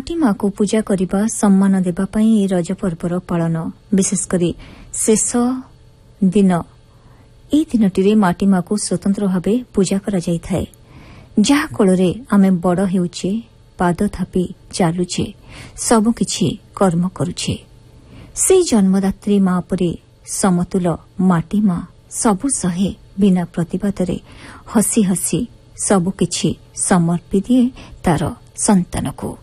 माटी माँ को पूजा करने सम्मान देवाई रज पर्वर पालन विशेषकर शेष दिन এই দিনটিরে মাটি মাକୁ ସ୍ୱତନ୍ତ୍ର ଭାବେ ପୂଜା କରାଯାଇଥାଏ ଯାହାଫଳରେ ଆମେ ବଡ଼ ହେଉଛେ ପାଦ ଥାପି ଚାଲୁଛେ ସବୁକିଛି କର୍ମ କରୁଛେ ସେହି ଜନ୍ମଦାତ୍ରୀ ମା ପରି ସମତୁଲ ମାଟି ମା ସବୁ ସହେ ବିନା ପ୍ରତିବାଦରେ ହସି ହସି ସବୁକିଛି ସମର୍ପି ଦିଏ ତାର ସନ୍ତାନକୁ।